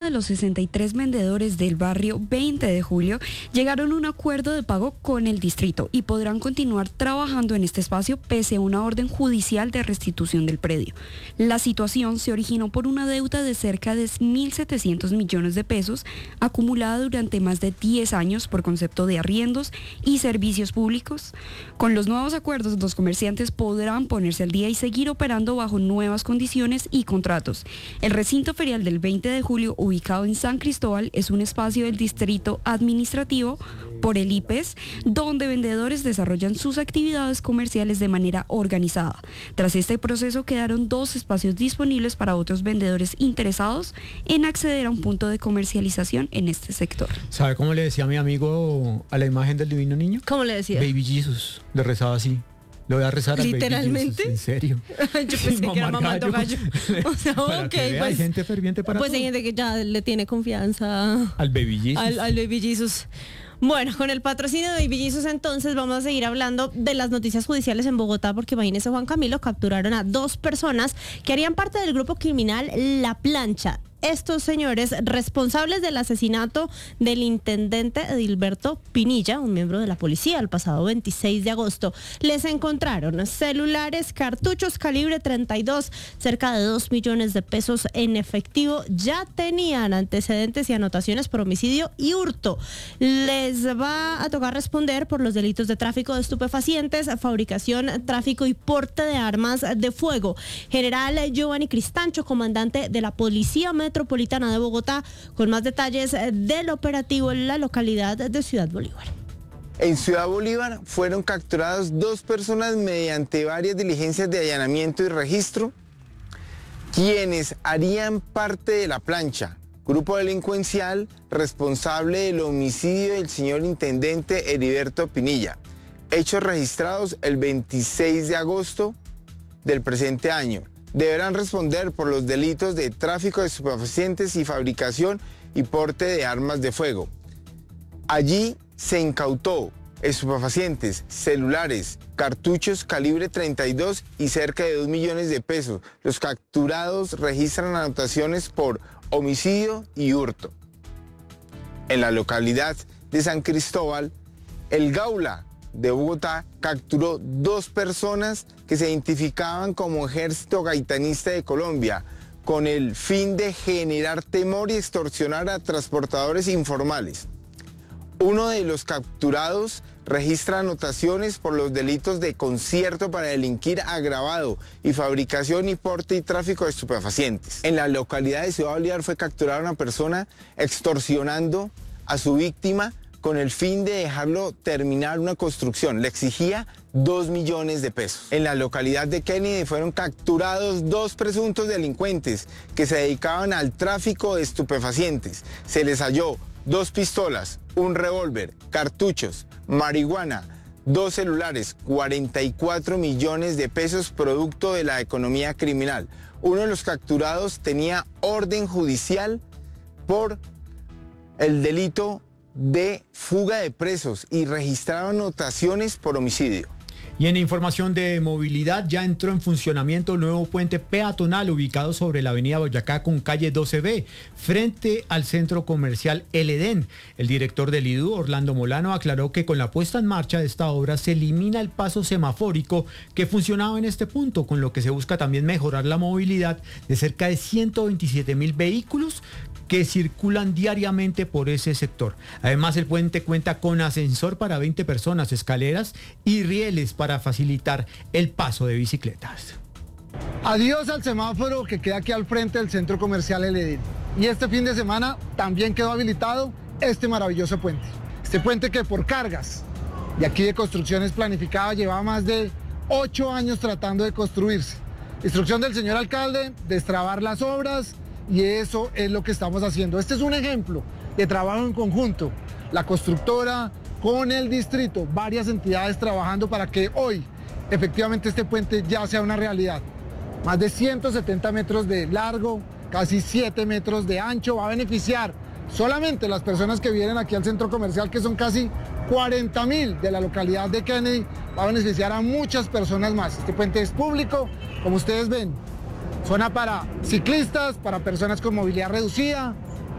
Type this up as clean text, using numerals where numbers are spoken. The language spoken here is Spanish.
de los 63 vendedores del barrio 20 de julio llegaron a un acuerdo de pago con el distrito y podrán continuar trabajando en este espacio pese a una orden judicial de restitución del predio. La situación se originó por una deuda de cerca de 1.700 millones de pesos acumulada durante más de 10 años por concepto de arriendos y servicios públicos. Con los nuevos acuerdos, los comerciantes podrán ponerse al día y seguir operando bajo nuevas condiciones y contratos. El recinto ferial del 20 de julio, ubicado en San Cristóbal, es un espacio del distrito administrativo por el IPES, donde vendedores desarrollan sus actividades comerciales de manera organizada. Tras este proceso quedaron 2 espacios disponibles para otros vendedores interesados en acceder a un punto de comercialización en este sector. ¿Sabe cómo le decía a mi amigo a la imagen del Divino Niño? ¿Cómo le decía? Baby Jesus. Le rezaba así. Le voy a rezar al Baby Jesus. ¿Literalmente? En serio. Yo pensé que era mamando gallo. O sea, ok, pues. Hay gente ferviente para pues todo. hay gente que ya le tiene confianza al Baby Jesus. Al Baby Jesus. Bueno, con el patrocinio de Baby Jesus entonces vamos a seguir hablando de las noticias judiciales en Bogotá, porque imagínese, Juan Camilo, capturaron a 2 personas que harían parte del grupo criminal La Plancha. Estos señores responsables del asesinato del intendente Edilberto Pinilla, un miembro de la policía, el pasado 26 de agosto, les encontraron celulares, cartuchos calibre 32, cerca de 2 millones de pesos en efectivo. Ya tenían antecedentes y anotaciones por homicidio y hurto. Les va a tocar responder por los delitos de tráfico de estupefacientes, fabricación, tráfico y porte de armas de fuego. General Giovanni Cristancho, comandante de la Policía Metropolitana de Bogotá, con más detalles del operativo en la localidad de Ciudad Bolívar. En Ciudad Bolívar fueron capturadas 2 personas mediante varias diligencias de allanamiento y registro, quienes harían parte de La Plancha, grupo delincuencial responsable del homicidio del señor intendente Heriberto Pinilla, hechos registrados el 26 de agosto del presente año. Deberán responder por los delitos de tráfico de estupefacientes y fabricación y porte de armas de fuego. Allí se incautó estupefacientes, celulares, cartuchos calibre 32 y cerca de 2 millones de pesos. Los capturados registran anotaciones por homicidio y hurto. En la localidad de San Cristóbal, el Gaula de Bogotá capturó 2 personas que se identificaban como Ejército Gaitanista de Colombia, con el fin de generar temor y extorsionar a transportadores informales. Uno de los capturados registra anotaciones por los delitos de concierto para delinquir agravado y fabricación y porte y tráfico de estupefacientes. En la localidad de Ciudad Bolívar fue capturada una persona extorsionando a su víctima con el fin de dejarlo terminar una construcción. Le exigía 2 millones de pesos. En la localidad de Kennedy fueron capturados 2 presuntos delincuentes que se dedicaban al tráfico de estupefacientes. Se les halló 2 pistolas, un revólver, cartuchos, marihuana, 2 celulares, 44 millones de pesos producto de la economía criminal. Uno de los capturados tenía orden judicial por el delito de fuga de presos y registraron anotaciones por homicidio. Y en información de movilidad, ya entró en funcionamiento el nuevo puente peatonal ubicado sobre la avenida Boyacá con calle 12B, frente al centro comercial El Edén. El director del IDU, Orlando Molano, aclaró que con la puesta en marcha de esta obra se elimina el paso semafórico que funcionaba en este punto, con lo que se busca también mejorar la movilidad de cerca de 127.000 vehículos que circulan diariamente por ese sector. Además, el puente cuenta con ascensor para 20 personas, escaleras y rieles para facilitar el paso de bicicletas. Adiós al semáforo que queda aquí al frente del centro comercial El Edén. Y este fin de semana también quedó habilitado este maravilloso puente. Este puente que por cargas de aquí de construcciones planificadas llevaba más de 8 años tratando de construirse. Instrucción del señor alcalde, destrabar las obras, y eso es lo que estamos haciendo. Este es un ejemplo de trabajo en conjunto. La constructora con el distrito, varias entidades trabajando para que hoy efectivamente este puente ya sea una realidad. Más de 170 metros de largo, casi 7 metros de ancho, va a beneficiar solamente las personas que vienen aquí al centro comercial, que son casi 40.000 de la localidad de Kennedy, va a beneficiar a muchas personas más. Este puente es público, como ustedes ven. Zona para ciclistas, para personas con movilidad reducida,